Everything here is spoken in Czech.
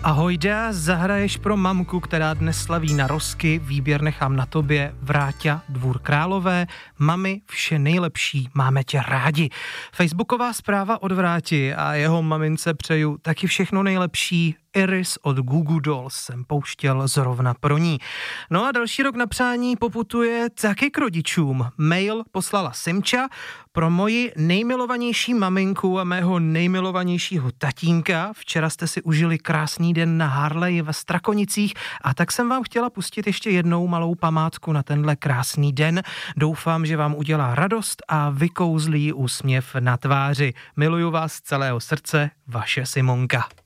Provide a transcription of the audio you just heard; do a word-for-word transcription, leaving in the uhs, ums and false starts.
Ahojda, zahraješ pro mamku, která dnes slaví narozky, výběr nechám na tobě, Vráťa, Dvůr Králové, mami, vše nejlepší, máme tě rádi. Facebooková zpráva od Vráti a jeho mamince přeju taky všechno nejlepší, Iris od Google Dolls jsem pouštěl zrovna pro ní. No a další rok na přání poputuje taky k rodičům. Mail poslala Simča pro moji nejmilovanější maminku a mého nejmilovanějšího tatínka. Včera jste si užili krásný den na Harley ve Strakonicích a tak jsem vám chtěla pustit ještě jednou malou památku na tenhle krásný den. Doufám, že vám udělá radost a vykouzlí úsměv na tváři. Miluju vás z celého srdce, vaše Simonka.